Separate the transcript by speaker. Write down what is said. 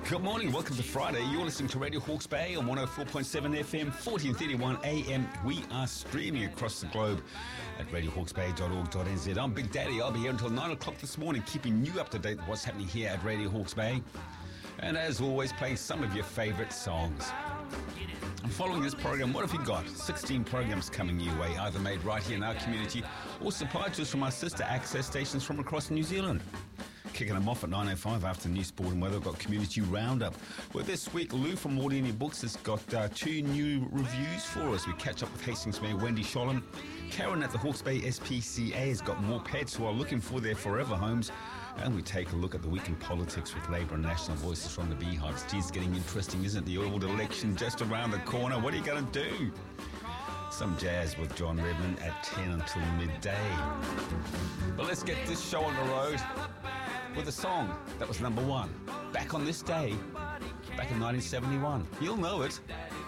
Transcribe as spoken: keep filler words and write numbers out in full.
Speaker 1: Good morning, welcome to Friday. You're listening to Radio Hawke's Bay on one oh four point seven F M, fourteen thirty-one A M. We are streaming across the globe at radio hawks bay dot org dot n z. I'm Big Daddy. I'll be here until nine o'clock this morning, keeping you up to date with what's happening here at Radio Hawke's Bay. And as always, playing some of your favourite songs. And following this program, what have you got? sixteen programs coming your way, either made right here in our community or supplied to us from our sister access stations from across New Zealand. Kicking them off at nine oh five after News, Sport and Weather, we've got Community Roundup. Well, this week, Lou from Ordinary Books has got uh, two new reviews for us. We catch up with Hastings Mayor Wendy Sholem. Karen at the Hawke's Bay S P C A has got more pets who are looking for their forever homes. And we take a look at the week in politics with Labour and National Voices from the Beehives. Geez, it's getting interesting, isn't it? The old election just around the corner. What are you going to do? Some jazz with John Redmond at ten until midday. But let's get this show on the road with a song that was number one back on this day, back in nineteen seventy-one. You'll know it.